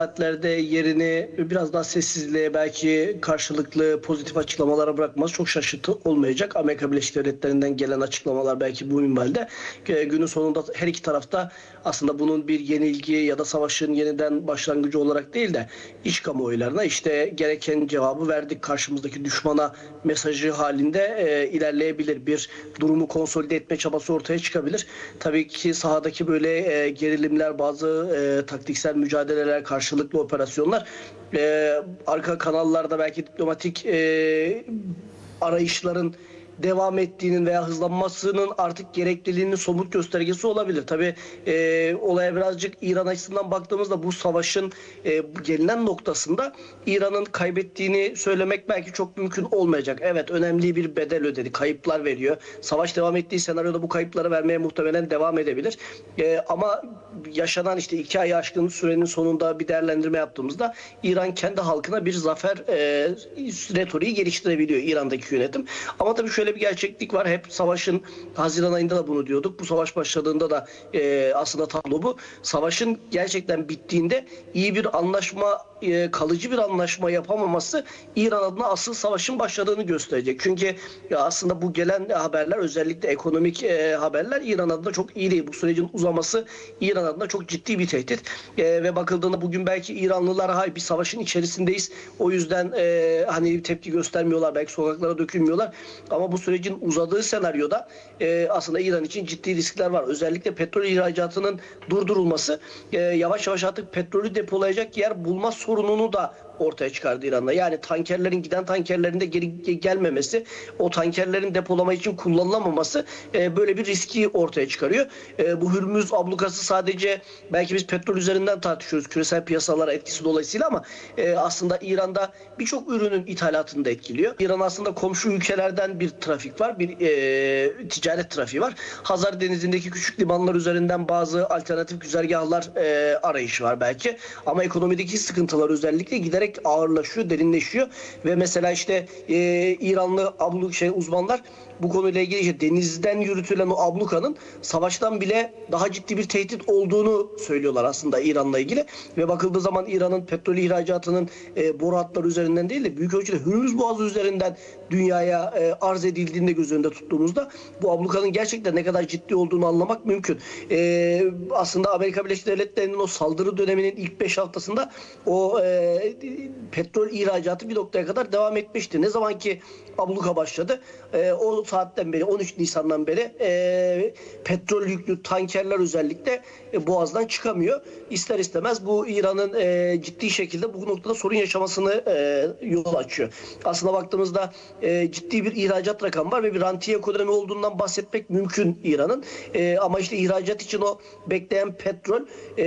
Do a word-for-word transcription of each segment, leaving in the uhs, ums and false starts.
saatlerde yerini biraz daha sessizliğe, belki karşılıklı pozitif açıklamalara bırakması çok şaşırtıcı olmayacak. Amerika Birleşik Devletleri'nden gelen açıklamalar belki bu minvalde. E, günün sonunda her iki tarafta aslında bunun bir yenilgi ya da savaşın yeniden başlangıcı olarak değil de iç kamuoylarına işte gereken cevabı verdik, karşımızdaki düşmana mesajı halinde e, ilerleyebilir. Bir durumu konsolide etme çabası ortaya çıkabilir. Tabii ki sahadaki böyle e, gerilimler, bazı e, taktiksel mücadeleler, karşılıklı operasyonlar e, arka kanallarda belki diplomatik e, arayışların devam ettiğinin veya hızlanmasının artık gerekliliğinin somut göstergesi olabilir. Tabii e, olaya birazcık İran açısından baktığımızda bu savaşın e, gelinen noktasında İran'ın kaybettiğini söylemek belki çok mümkün olmayacak. Evet, önemli bir bedel ödedi. Kayıplar veriyor. Savaş devam ettiği senaryoda bu kayıpları vermeye muhtemelen devam edebilir. E, ama yaşanan işte iki ay aşkın sürenin sonunda bir değerlendirme yaptığımızda İran kendi halkına bir zafer e, retoriği geliştirebiliyor, İran'daki yönetim. Ama tabii şöyle bir gerçeklik var. Hep savaşın Haziran ayında da bunu diyorduk. Bu savaş başladığında da e, aslında tablo bu. Savaşın gerçekten bittiğinde iyi bir anlaşma, e, kalıcı bir anlaşma yapamaması İran adına asıl savaşın başladığını gösterecek. Çünkü ya aslında bu gelen haberler, özellikle ekonomik e, haberler İran adına çok iyi değil. Bu sürecin uzaması İran adına çok ciddi bir tehdit. E, ve bakıldığında bugün belki İranlılar hay bir savaşın içerisindeyiz, o yüzden e, hani tepki göstermiyorlar, belki sokaklara dökülmüyorlar. Ama bu sürecin uzadığı senaryoda e, aslında İran için ciddi riskler var. Özellikle petrol ihracatının durdurulması e, yavaş yavaş artık petrolü depolayacak yer bulma sorununu da ortaya çıkardı İran'da. Yani tankerlerin, giden tankerlerin de geri gelmemesi, o tankerlerin depolama için kullanılamaması e, böyle bir riski ortaya çıkarıyor. E, bu Hürmüz ablukası sadece belki biz petrol üzerinden tartışıyoruz, küresel piyasalara etkisi dolayısıyla, ama e, aslında İran'da birçok ürünün ithalatını da etkiliyor. İran aslında komşu ülkelerden bir trafik var, bir e, ticaret trafiği var. Hazar Denizi'ndeki küçük limanlar üzerinden bazı alternatif güzergahlar e, arayışı var belki. Ama ekonomideki sıkıntılar özellikle giderek ağırlaşıyor, derinleşiyor ve mesela işte e, İranlı abluk şey uzmanlar bu konuyla ilgili işte denizden yürütülen o ablukanın savaştan bile daha ciddi bir tehdit olduğunu söylüyorlar aslında İran'la ilgili. Ve bakıldığı zaman İran'ın petrol ihracatının e, boru hatları üzerinden değil de büyük ölçüde Hürmüz Boğazı üzerinden dünyaya e, arz edildiğinde göz önünde tuttuğumuzda bu ablukanın gerçekten ne kadar ciddi olduğunu anlamak mümkün. E, aslında Amerika Birleşik Devletleri'nin o saldırı döneminin ilk beş haftasında o e, petrol ihracatı bir noktaya kadar devam etmişti. Ne zaman ki abluka başladı, e, o saatten beri, on üç Nisan'dan beri e, petrol yüklü tankerler özellikle e, Boğaz'dan çıkamıyor. İster istemez bu İran'ın e, ciddi şekilde bu noktada sorun yaşamasını e, yol açıyor. Aslında baktığımızda e, ciddi bir ihracat rakamı var ve bir rantiye ekonomi olduğundan bahsetmek mümkün İran'ın. E, ama işte ihracat için o bekleyen petrol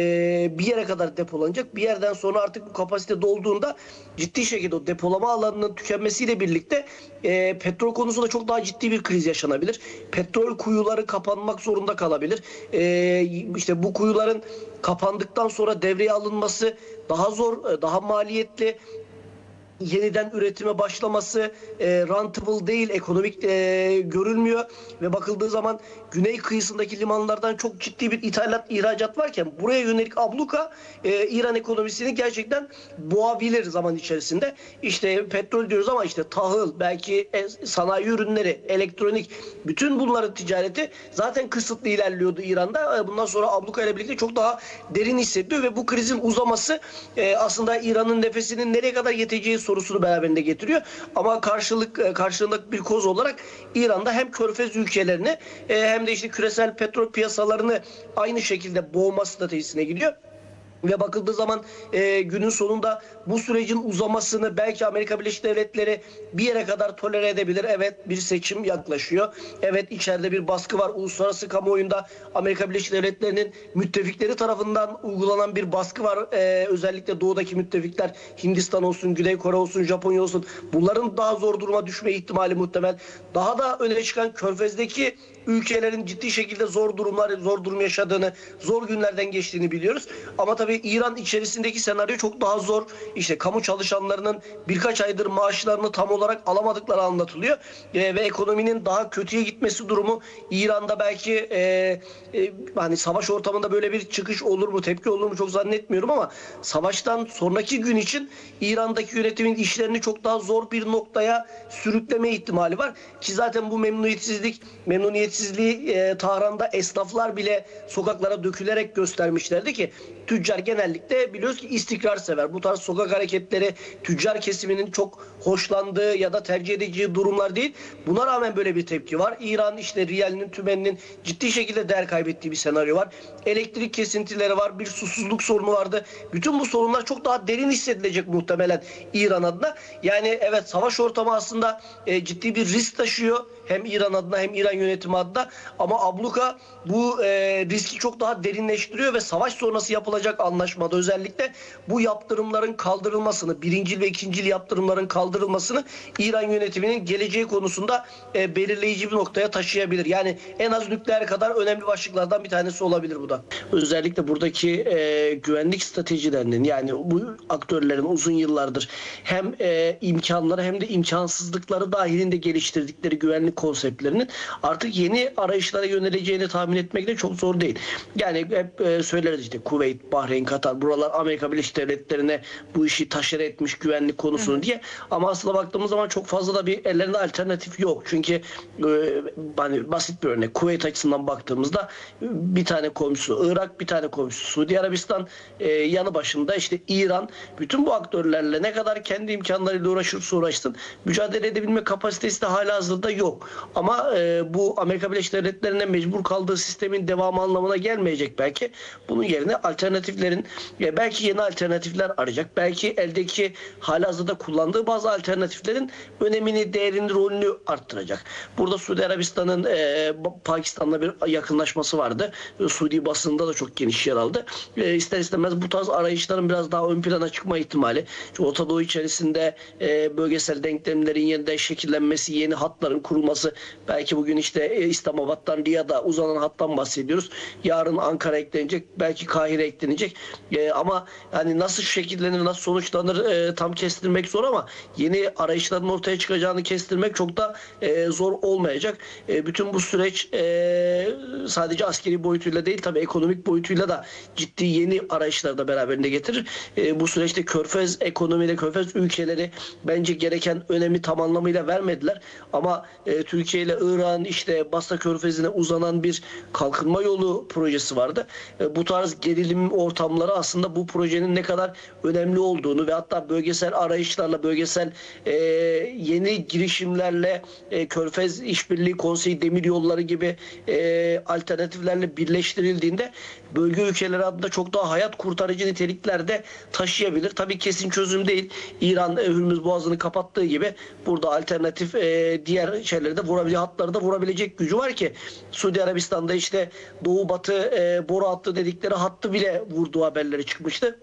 e, bir yere kadar depolanacak. Bir yerden sonra artık bu kapasite dolduğunda ciddi şekilde o depolama alanının tükenmesiyle birlikte e, petrol konusunda çok daha ciddi bir kriz yaşanabilir. Petrol kuyuları kapanmak zorunda kalabilir. E, işte bu kuyuların kapandıktan sonra devreye alınması daha zor, daha maliyetli. Yeniden üretime başlaması e, rentable değil, ekonomik e, görülmüyor ve bakıldığı zaman güney kıyısındaki limanlardan çok ciddi bir ithalat, ihracat varken buraya yönelik abluka e, İran ekonomisini gerçekten boğabilir zaman içerisinde. İşte petrol diyoruz ama işte tahıl, belki sanayi ürünleri, elektronik, bütün bunların ticareti zaten kısıtlı ilerliyordu İran'da. Bundan sonra abluka ile birlikte çok daha derin hissediyor ve bu krizin uzaması e, aslında İran'ın nefesinin nereye kadar yeteceği sorusunu beraberinde getiriyor. Ama karşılık karşılık bir koz olarak İran'da hem Körfez ülkelerini hem de işte küresel petrol piyasalarını aynı şekilde boğma stratejisine gidiyor. Ve bakıldığı zaman e, günün sonunda bu sürecin uzamasını belki Amerika Birleşik Devletleri bir yere kadar tolere edebilir. Evet, bir seçim yaklaşıyor. Evet, içeride bir baskı var. Uluslararası kamuoyunda Amerika Birleşik Devletleri'nin müttefikleri tarafından uygulanan bir baskı var. E, özellikle doğudaki müttefikler, Hindistan olsun, Güney Kore olsun, Japonya olsun. Bunların daha zor duruma düşme ihtimali muhtemel. Daha da öne çıkan Körfez'deki ülkelerin ciddi şekilde zor durumlar, zor durum yaşadığını, zor günlerden geçtiğini biliyoruz. Ama tabii tabii İran içerisindeki senaryo çok daha zor. İşte kamu çalışanlarının birkaç aydır maaşlarını tam olarak alamadıkları anlatılıyor. E, ve ekonominin daha kötüye gitmesi durumu İran'da belki e, e, hani savaş ortamında böyle bir çıkış olur mu, tepki olur mu çok zannetmiyorum ama savaştan sonraki gün için İran'daki yönetimin işlerini çok daha zor bir noktaya sürükleme ihtimali var. Ki zaten bu memnuniyetsizlik, memnuniyetsizliği e, Tahran'da esnaflar bile sokaklara dökülerek göstermişlerdi ki tüccar genellikle biliyoruz ki istikrar sever. Bu tarz sokak hareketleri tüccar kesiminin çok hoşlandığı ya da tercih edeceği durumlar değil. Buna rağmen böyle bir tepki var. İran işte riyalinin, tümeninin ciddi şekilde değer kaybettiği bir senaryo var. Elektrik kesintileri var. Bir susuzluk sorunu vardı. Bütün bu sorunlar çok daha derin hissedilecek muhtemelen İran adına. Yani evet, savaş ortamı aslında e, ciddi bir risk taşıyor. Hem İran adına hem İran yönetimi adına. Ama abluka bu e, riski çok daha derinleştiriyor ve savaş sonrası yapılacak anlaşmada özellikle bu yaptırımların kaldırılmasını, birincil ve ikincil yaptırımların kaldırılmasını İran yönetiminin geleceği konusunda e, belirleyici bir noktaya taşıyabilir. Yani en az nükleer kadar önemli başlıklardan bir tanesi olabilir bu da. Özellikle buradaki e, güvenlik stratejilerinin, yani bu aktörlerin uzun yıllardır hem e, imkanları hem de imkansızlıkları dahilinde geliştirdikleri güvenlik konseptlerinin artık yeni arayışlara yöneleceğini tahmin etmek de çok zor değil. Yani hep e, söyleriz işte Kuveyt, Bahreyn, Katar, buralar Amerika Birleşik Devletleri'ne bu işi taşır etmiş güvenlik konusunu, hı hı, diye. Ama aslında baktığımız zaman çok fazla da bir ellerinde alternatif yok. Çünkü e, hani basit bir örnek, Kuveyt açısından baktığımızda bir tane komşusu Irak, bir tane komşusu Suudi Arabistan, e, yanı başında işte İran. Bütün bu aktörlerle ne kadar kendi imkanlarıyla uğraşırsa uğraşsın mücadele edebilme kapasitesi de halihazırda yok. Ama e, bu Amerika Birleşik Devletleri'ne mecbur kaldığı sistemin devamı anlamına gelmeyecek belki. Bunun yerine alternatiflerin, e, belki yeni alternatifler arayacak. Belki eldeki halihazırda kullandığı bazı alternatiflerin önemini, değerini, rolünü arttıracak. Burada Suudi Arabistan'ın e, Pakistan'la bir yakınlaşması vardı. E, Suudi basında da çok geniş yer aldı. E, ister istemez bu tarz arayışların biraz daha ön plana çıkma ihtimali. Çünkü Orta Doğu içerisinde e, bölgesel denklemlerin yeniden şekillenmesi, yeni hatların kurulması, belki bugün işte e, İslamabad'dan Riyad'a uzanan hattan bahsediyoruz. Yarın Ankara eklenecek, belki Kahire eklenecek. E, ama hani nasıl şekillenir, nasıl sonuçlanır e, tam kestirmek zor ama yeni arayışların ortaya çıkacağını kestirmek çok da e, zor olmayacak. E, bütün bu süreç e, sadece askeri boyutuyla değil, tabii ekonomik boyutuyla da ciddi yeni arayışlar da beraberinde getirir. E, bu süreçte Körfez ekonomiyle Körfez ülkeleri bence gereken önemi tam anlamıyla vermediler. Ama e, Türkiye ile İran işte Basra Körfezi'ne uzanan bir kalkınma yolu projesi vardı. E, bu tarz gerilim ortamları aslında bu projenin ne kadar önemli olduğunu ve hatta bölgesel arayışlarla, bölgesel e, yeni girişimlerle e, Körfez İşbirliği Konseyi Demiryolları gibi e, alternatiflerle birleştirildiğinde bölge ülkeleri adına çok daha hayat kurtarıcı niteliklerde taşıyabilir. Tabii kesin çözüm değil. İran e, Hürmüz Boğazı'nı kapattığı gibi burada alternatif e, diğer şeyleri de vurabilecek, hatları da vurabilecek gücü var ki Suudi Arabistan'da işte Doğu Batı e, boru hattı dedikleri hattı bile vurduğu haberleri çıkmıştı.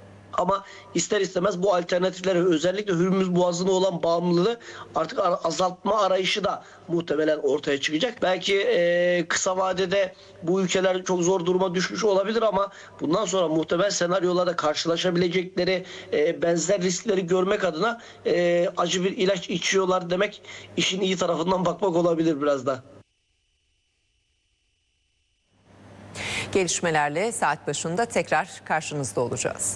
Ama ister istemez bu alternatiflere, özellikle Hürmüz Boğazı'na olan bağımlılığı artık azaltma arayışı da muhtemelen ortaya çıkacak. Belki e, kısa vadede bu ülkeler çok zor duruma düşmüş olabilir ama bundan sonra muhtemel senaryolarda karşılaşabilecekleri e, benzer riskleri görmek adına e, acı bir ilaç içiyorlar demek, işin iyi tarafından bakmak olabilir biraz da. Gelişmelerle saat başında tekrar karşınızda olacağız.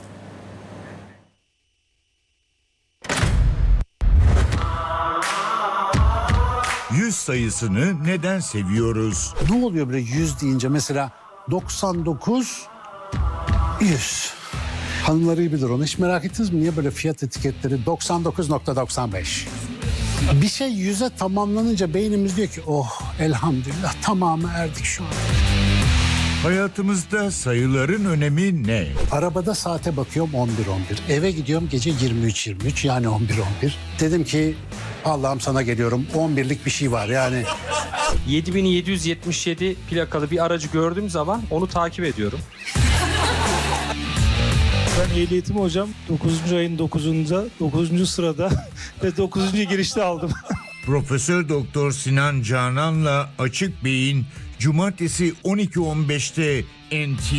Yüz sayısını neden seviyoruz? Ne oluyor böyle yüz deyince, mesela doksan dokuz, yüz. Hanımları iyi bilir onu. Hiç merak ettiniz mi? Niye böyle fiyat etiketleri doksan dokuz nokta doksan beş? Bir şey yüze tamamlanınca beynimiz diyor ki oh elhamdülillah tamamı erdik şu an. Hayatımızda sayıların önemi ne? Arabada saate bakıyorum on bir on bir. Eve gidiyorum gece yirmi üç yirmi üç, yani on bir on bir. Dedim ki Allah'ım sana geliyorum, on birlik bir şey var yani. yedi bin yedi yüz yetmiş yedi plakalı bir aracı gördüğüm zaman onu takip ediyorum. Ben ehliyetimi hocam dokuzuncu ayın dokuzunda dokuzuncu sırada ve dokuzuncu girişte aldım. Profesör Doktor Sinan Canan'la Açık Beyin Cumartesi on iki on beşte N T